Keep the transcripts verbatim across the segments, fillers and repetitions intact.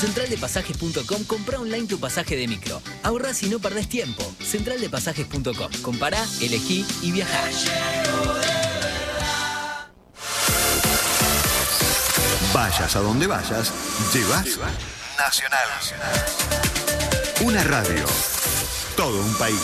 central de pasajes punto com, comprá online tu pasaje de micro. Ahorrás y no perdés tiempo. central de pasajes punto com. Compará, elegí y viajá. Vayas a donde vayas, llevas Nacional. Una radio. Todo un país.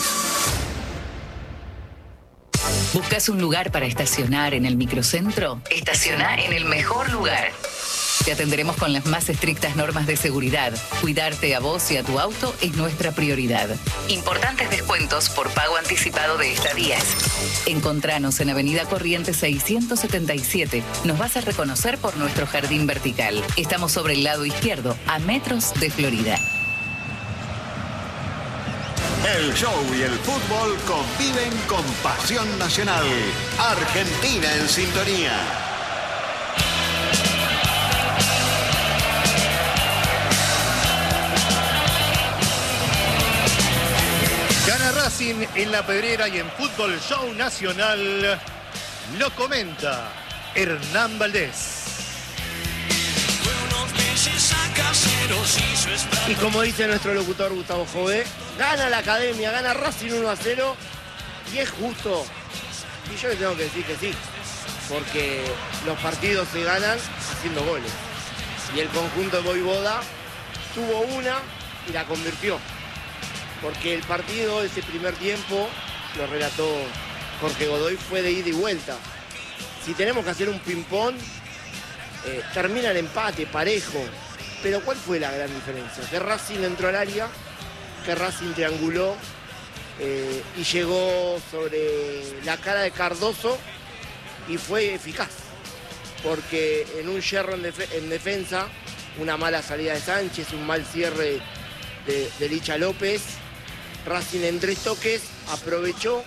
¿Buscas un lugar para estacionar en el microcentro? Estaciona en el mejor lugar. Te atenderemos con las más estrictas normas de seguridad. Cuidarte a vos y a tu auto es nuestra prioridad. Importantes descuentos por pago anticipado de estadías. Encontranos en Avenida Corrientes seiscientos setenta y siete. Nos vas a reconocer por nuestro jardín vertical. Estamos sobre el lado izquierdo, a metros de Florida. El show y el fútbol conviven con pasión nacional. Argentina en sintonía. Gana Racing en La Pedrera y en Fútbol Show Nacional lo comenta Hernán Valdés. Y como dice nuestro locutor Gustavo Jové, gana la Academia, gana Racing uno a cero y es justo. Y yo le tengo que decir que sí, porque los partidos se ganan haciendo goles. Y el conjunto de Voivoda tuvo una y la convirtió. Porque el partido, ese primer tiempo, lo relató Jorge Godoy, fue de ida y vuelta. Si tenemos que hacer un ping-pong, eh, termina el empate, parejo. Pero ¿cuál fue la gran diferencia? Que Racing entró al área, que Racing trianguló eh, y llegó sobre la cara de Cardoso y fue eficaz. Porque en un yerro en, def en defensa, una mala salida de Sánchez, un mal cierre de, de Licha López, Racing en tres toques aprovechó,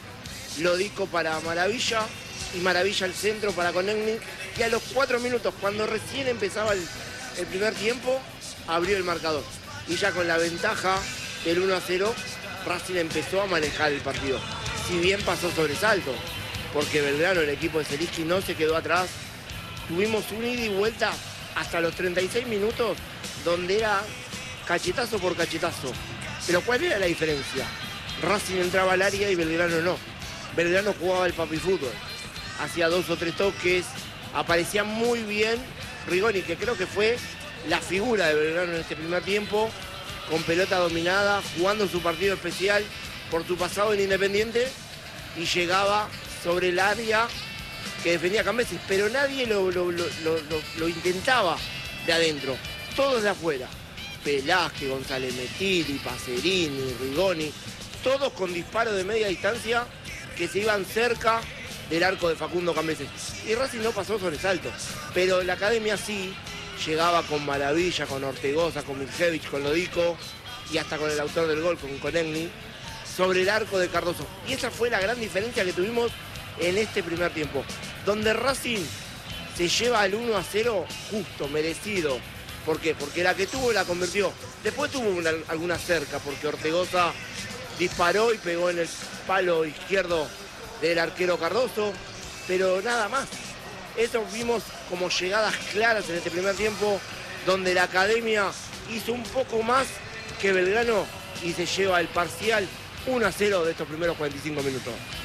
Lodico para Maravilla y Maravilla al centro para Conegni, que a los cuatro minutos, cuando recién empezaba el, el primer tiempo, abrió el marcador. Y ya con la ventaja del uno a cero, Racing empezó a manejar el partido. Si bien pasó sobresalto, porque Belgrano, el equipo de Zielinski, no se quedó atrás. Tuvimos un ida y vuelta hasta los treinta y seis minutos, donde era cachetazo por cachetazo. Pero ¿cuál era la diferencia? Racing entraba al área y Belgrano no. Belgrano jugaba el papi fútbol. Hacía dos o tres toques, aparecía muy bien Rigoni, que creo que fue la figura de Belgrano en este primer tiempo, con pelota dominada, jugando su partido especial por su pasado en Independiente, y llegaba sobre el área que defendía Cambeses, pero nadie lo, lo, lo, lo, lo, lo intentaba de adentro, todos de afuera. Velázquez, González Metilli, Pacerini, Rigoni, todos con disparos de media distancia que se iban cerca del arco de Facundo Cambeses. Y Racing no pasó sobresalto, pero la Academia sí llegaba con Maravilla, con Ortegoza, con Miljevic, con Lodico y hasta con el autor del gol, con Conegni, sobre el arco de Cardoso. Y esa fue la gran diferencia que tuvimos en este primer tiempo, donde Racing se lleva al uno a cero justo, merecido. ¿Por qué? Porque la que tuvo la convirtió. Después tuvo una, alguna cerca, porque Ortegoza disparó y pegó en el palo izquierdo del arquero Cardoso, pero nada más. Eso vimos como llegadas claras en este primer tiempo, donde la Academia hizo un poco más que Belgrano y se lleva el parcial uno a cero de estos primeros cuarenta y cinco minutos.